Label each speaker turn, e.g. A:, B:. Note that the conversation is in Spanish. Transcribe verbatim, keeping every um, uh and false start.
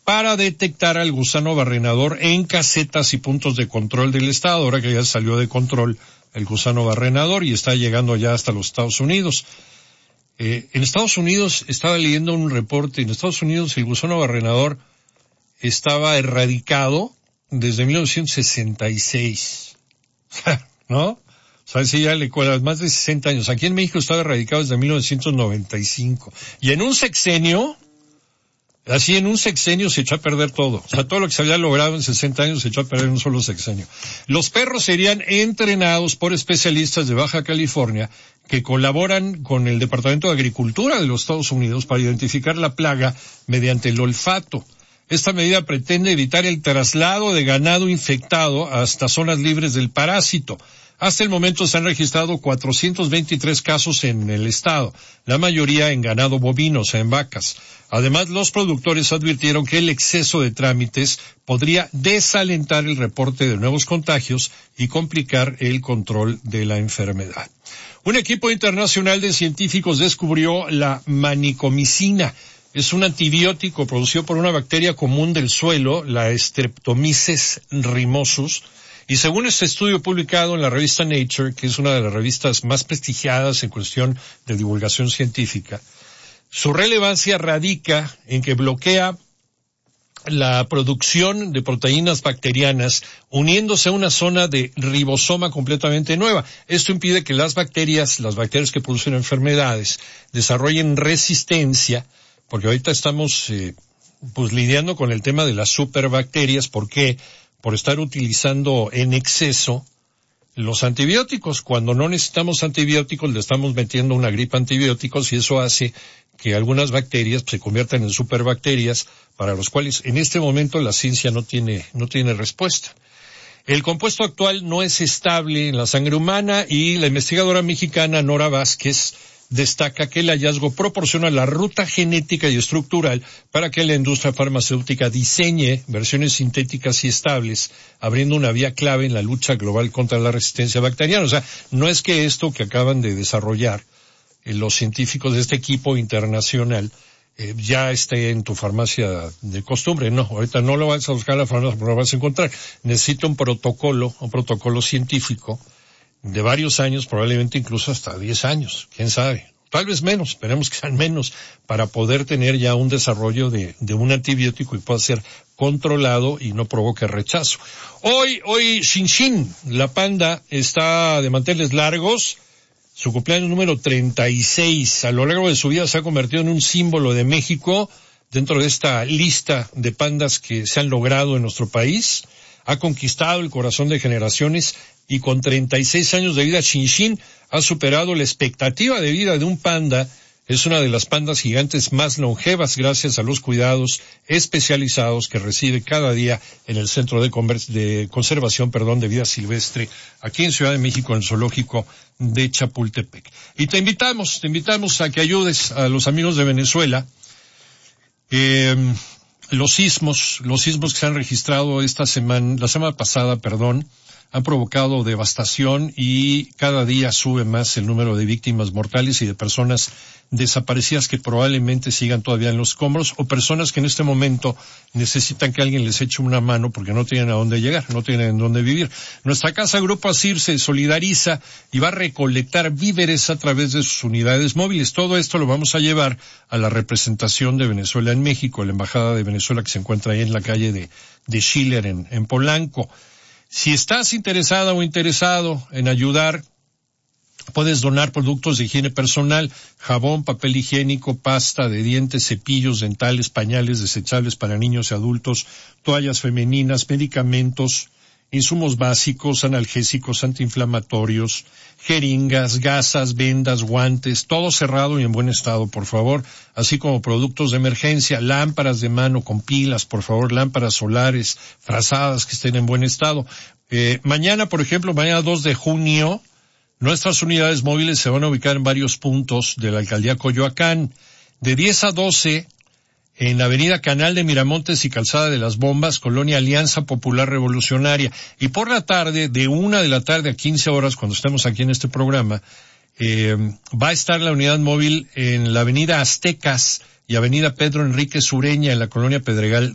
A: para detectar al gusano barrenador en casetas y puntos de control del estado, ahora que ya salió de control el gusano barrenador y está llegando ya hasta los Estados Unidos. Eh, en Estados Unidos, estaba leyendo un reporte, en Estados Unidos el gusano barrenador estaba erradicado desde mil novecientos sesenta y seis, ¿no? O sea, si ya le cuadras más de sesenta años. Aquí en México estaba erradicado desde mil novecientos noventa y cinco. Y en un sexenio, así en un sexenio se echó a perder todo. O sea, todo lo que se había logrado en sesenta años se echó a perder en un solo sexenio. Los perros serían entrenados por especialistas de Baja California que colaboran con el Departamento de Agricultura de los Estados Unidos para identificar la plaga mediante el olfato. Esta medida pretende evitar el traslado de ganado infectado hasta zonas libres del parásito. Hasta el momento se han registrado cuatrocientos veintitrés casos en el estado, la mayoría en ganado bovino, o sea, en vacas. Además, los productores advirtieron que el exceso de trámites podría desalentar el reporte de nuevos contagios y complicar el control de la enfermedad. Un equipo internacional de científicos descubrió la manicomicina. Es un antibiótico producido por una bacteria común del suelo, la Streptomyces rhinosus. Y según este estudio publicado en la revista Nature, que es una de las revistas más prestigiadas en cuestión de divulgación científica, su relevancia radica en que bloquea la producción de proteínas bacterianas uniéndose a una zona de ribosoma completamente nueva. Esto impide que las bacterias, las bacterias que producen enfermedades, desarrollen resistencia, porque ahorita estamos eh, pues lidiando con el tema de las superbacterias. ¿Por qué? Por estar utilizando en exceso los antibióticos. Cuando no necesitamos antibióticos, le estamos metiendo una gripa antibióticos y eso hace que algunas bacterias se conviertan en superbacterias para los cuales en este momento la ciencia no tiene, no tiene respuesta. El compuesto actual no es estable en la sangre humana y la investigadora mexicana Nora Vázquez destaca que el hallazgo proporciona la ruta genética y estructural para que la industria farmacéutica diseñe versiones sintéticas y estables, abriendo una vía clave en la lucha global contra la resistencia bacteriana. O sea, no es que esto que acaban de desarrollar eh, los científicos de este equipo internacional eh, ya esté en tu farmacia de costumbre. No, ahorita no lo vas a buscar a la farmacia, pero lo vas a encontrar. Necesita un protocolo, un protocolo científico de varios años, probablemente incluso hasta diez años, quién sabe, tal vez menos, esperemos que sean menos, para poder tener ya un desarrollo de, de un antibiótico y pueda ser controlado y no provoque rechazo. Hoy, hoy, Shin Shin, la panda, está de manteles largos, su cumpleaños número treinta y seis, a lo largo de su vida se ha convertido en un símbolo de México, dentro de esta lista de pandas que se han logrado en nuestro país, ha conquistado el corazón de generaciones y con treinta y seis años de vida, Shin Shin ha superado la expectativa de vida de un panda. Es una de las pandas gigantes más longevas gracias a los cuidados especializados que recibe cada día en el Centro de, Conver- de Conservación perdón, de Vida Silvestre, aquí en Ciudad de México, en el Zoológico de Chapultepec. Y te invitamos, te invitamos a que ayudes a los amigos de Venezuela. Eh, los sismos, los sismos que se han registrado esta semana, la semana pasada, perdón, han provocado devastación y cada día sube más el número de víctimas mortales y de personas desaparecidas que probablemente sigan todavía en los escombros o personas que en este momento necesitan que alguien les eche una mano porque no tienen a dónde llegar, no tienen en dónde vivir. Nuestra casa Grupo Asir se solidariza y va a recolectar víveres a través de sus unidades móviles. Todo esto lo vamos a llevar a la representación de Venezuela en México, la Embajada de Venezuela que se encuentra ahí en la calle de, de Schiller en, en Polanco. Si estás interesada o interesado en ayudar, puedes donar productos de higiene personal, jabón, papel higiénico, pasta de dientes, cepillos dentales, pañales desechables para niños y adultos, toallas femeninas, medicamentos, insumos básicos, analgésicos, antiinflamatorios, jeringas, gasas, vendas, guantes, todo cerrado y en buen estado, por favor, así como productos de emergencia, lámparas de mano con pilas, por favor, lámparas solares, frazadas que estén en buen estado. Eh, mañana, por ejemplo, mañana dos de junio, nuestras unidades móviles se van a ubicar en varios puntos de la alcaldía Coyoacán, de diez a doce, en la avenida Canal de Miramontes y Calzada de las Bombas, Colonia Alianza Popular Revolucionaria. Y por la tarde, de una de la tarde a quince horas, cuando estemos aquí en este programa, eh, va a estar la unidad móvil en la avenida Aztecas y avenida Pedro Enrique Sureña, en la Colonia Pedregal